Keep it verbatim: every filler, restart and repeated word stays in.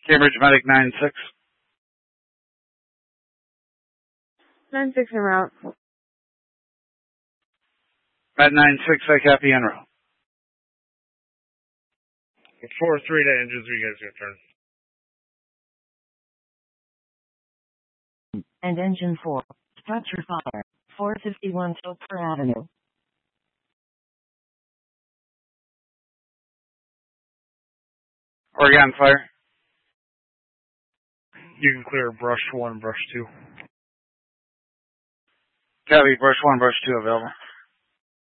Cambridge Medic nine six. nine six en route. Med nine six, I copy en route. four three to engines, you guys your turn. And engine four, structure fire, four fifty-one Toper Avenue. Oregon fire. You can clear brush one, brush two. Copy, brush one, brush two available.